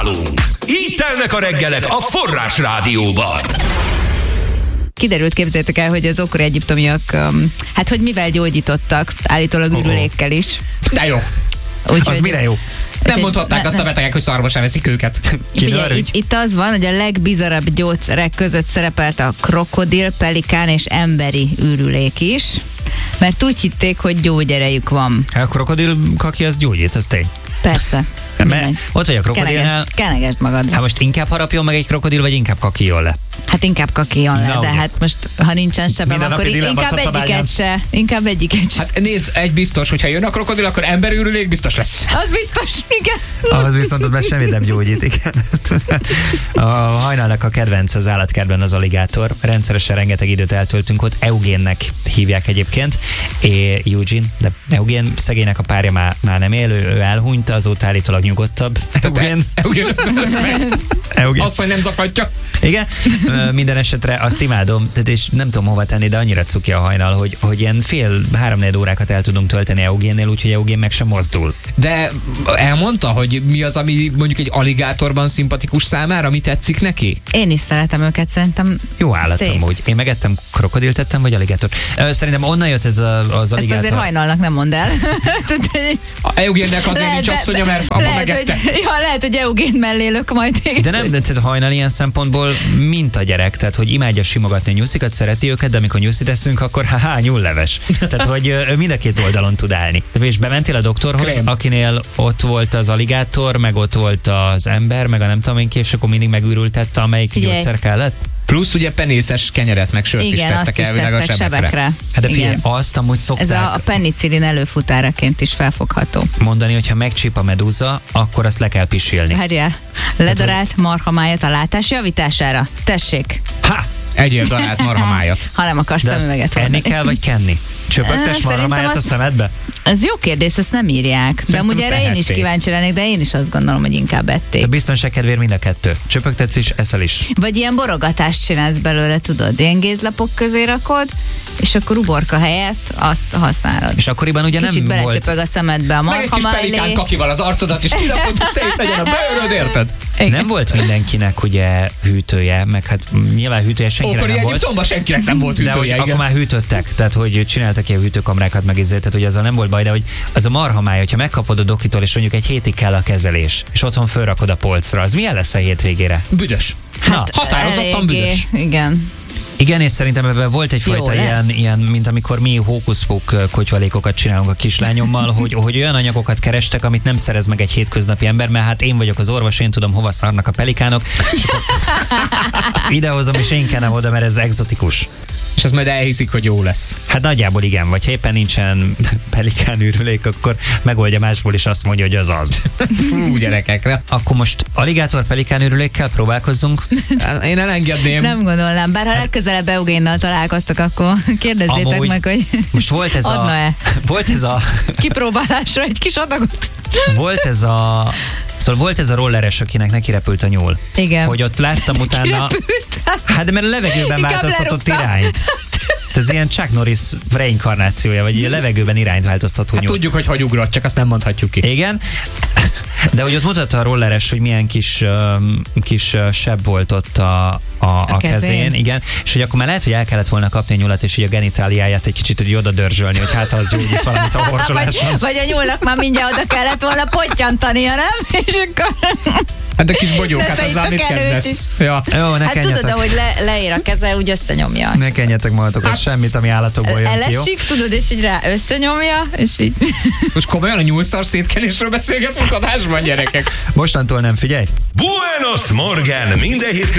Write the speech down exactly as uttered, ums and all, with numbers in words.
Így telnek a reggelek a Forrás Rádióban. Kiderült, képzeljétek el, hogy az ókori egyiptomiak, um, hát hogy mivel gyógyítottak, állítólag ürülékkel is. De jó. Úgy, Az hogy, mire jó? Nem mondhatták ne, azt a betegek, hogy szarba sem veszik őket. Figyelj, itt, itt az van, hogy a legbizarabb gyógyszerek között szerepelt a krokodil, pelikán és emberi ürülék is, mert úgy hitték, hogy gyógyerejük van. A krokodil kaki az gyógyít, az tény. Persze. Mert ott vagy a krokodilnál. Kenegesd magad. Hát most inkább harapjon meg egy krokodil, vagy inkább kakiljon le? Hát inkább kakiljon le, Na, de ugye. hát most, ha nincsen sebem, akkor inkább egyiket se. Inkább egyiket se. Hát nézd, egy biztos, hogyha jön a krokodil, akkor emberürülék biztos lesz. Az biztos, igen. Ahhoz viszont ott már semmi nem gyógyít, igen. A Hajnalnak a kedvenc az állatkertben az aligátor. Rendszeresen rengeteg időt eltöltünk ott. Eugénnek hívják egyébként. É, Eugene, de Eugén szegénynek a párja már, már nem él, ő, ő elhunyt, azóta állítólag nyugodtabb. Eugén. Eugén, Eugén. azt, hogy nem zaklatja. Igen, minden esetre azt imádom, tehát és nem tudom hova tenni, de annyira cuki a Hajnal, hogy, hogy ilyen fél, három-négy órákat el tudunk tölteni Eugénnél, úgyhogy Eugén meg sem mozdul. De elmondta, hogy mi az, ami mondjuk egy aligátorban szimpatikus számára, ami tetszik neki? Én is szeretem őket, szerintem Jó állat szép. amúgy. Én megettem krokodilt, tettem, vagy aligátor. Szerintem onnan jött ez a, az Ezt aligátor. azért Hajnalnak nem mondd el. A Eugénnek azért Lehet, nincs de- asszonya, mert abba lehet, megette. hogy, ja, lehet, hogy Eugén mellé lök majd téged. De nem, de tehát Hajnal ilyen szempontból mint a gyerek, tehát hogy imádja simogatni a nyuszikat, szereti őket, de amikor nyuszit eszünk, akkor ha nyúlleves. Tehát, hogy ö, mind a két oldalon tud állni. És bementél a doktorhoz, Krém. akinél ott volt az aligátor, meg ott volt az ember, meg a nem tudom én ki, és akkor mindig megürültette, amelyik Figyelj. gyógyszer kellett. Plusz ugye penészes kenyeret, meg sört is Igen, azt tettek is elvileg a tettek sebekre. sebekre. Hát de figyelj, Igen. azt amúgy Ez szokták a, a penicillin előfutáraként is felfogható. mondani, hogyha megcsíp a medúza, akkor azt le kell pisilni. Várjál, ledarált marhamájat a látás javítására. Tessék, Ha! Egyél darált marhamájat. ha nem akarsz De azt szemüveget enni hordani. kell, vagy kenni? Csöpögtes Szerintem marhamájat a azt- szemedbe? Ez jó kérdés, ezt nem írják. De Szerintem amúgy azt erre én is ehették. kíváncsi lennék, de én is azt gondolom, hogy inkább ették. De biztonság kedvéért mind a kettő. Csöpögtetsz is, eszel is. Vagy ilyen borogatást csinálsz belőle, tudod, ilyen gézlapok közé rakod, és akkor uborka helyett azt használod. És akkoriban ugye Kicsit nem volt... belecsöpög a szemedbe a Meg egy kis marha pelikán mellé. kakival az arcodat, és kirapod, hogy szép legyen a bőröd, érted? Igen. Nem volt mindenkinek ugye hűtője, meg hát nyilván hűtője senkinek Ókori nem volt. Egyiptomban senkinek nem volt De hogy hűtője, akkor igen. már hűtöttek, tehát hogy csináltak ilyen hűtőkamrákat meg izé, tehát hogy azzal nem volt baj, de hogy az a marhamáj, hogyha megkapod a dokitól, és mondjuk egy hétig kell a kezelés, és otthon fölrakod a polcra, az milyen lesz a hétvégére? Büdös. Na, Határozottan Eléggé, büdös. Igen. igen, és szerintem ebben volt Jó egyfajta lesz. ilyen, ilyen, mint amikor mi hókuszpók kotyvalékokat csinálunk a kislányommal, hogy, hogy olyan anyagokat kerestek, amit nem szerez meg egy hétköznapi ember, mert hát én vagyok az orvos, én tudom, hova szarnak a pelikánok, és akkor idehozom, és én kenem oda, mert ez egzotikus. És ez majd elhiszik, hogy jó lesz. Hát nagyjából igen, vagy ha éppen nincsen pelikánűrülék, akkor megoldja másból, és azt mondja, hogy az az. Fú, gyerekek. Akkor most aligátor pelikánűrülékkel próbálkozzunk. Én elengedném. Nem gondolnám, bár ha legközelebb Eugénnal találkoztak, akkor kérdezzétek Amúgy meg, hogy Most volt ez a... adna-e Volt ez a... kipróbálásra egy kis adagot. Volt ez a... Szóval volt ez a rolleres, akinek neki repült a nyúl. Igen. Hogy ott láttam utána... Kirepültem. Hát de mert a levegőben Inkább változtatott lerúgtam. irányt. Ez ilyen Chuck Norris reinkarnációja, vagy ilyen levegőben irányt változtató Hát nyúl. tudjuk, hogy hogy ugrott, csak azt nem mondhatjuk ki. Igen, de hogy ott mutatta a rolleres, hogy milyen kis, um, kis uh, seb volt ott a, a, a, a kezén. kezén. Igen, és hogy akkor már lehet, hogy el kellett volna kapni a nyulat, és így a genitáliáját egy kicsit hogy oda dörzsölni, hogy hát ha az gyógyít valamit a horzsoláson. Vagy, vagy a nyúlnak már mindjárt oda kellett volna pottyantania, nem? És akkor... Hát a kis bogyók, hát Lesz egy azzal mit tök erős kezdesz? is. Ja. Jó, ne Hát tudod, kenjetek, ahogy le, leér a keze, úgy összenyomja. ne kenjetek magatokat Hát- semmit, ami állatokból jön ki, jó? Elesik, tudod, és így rá összenyomja, és így... Most komolyan a nyúlszar szétkenésről beszélgetünk adásban, gyerekek. Mostantól nem, figyelj! Buenos Morgen! Minden hétköznap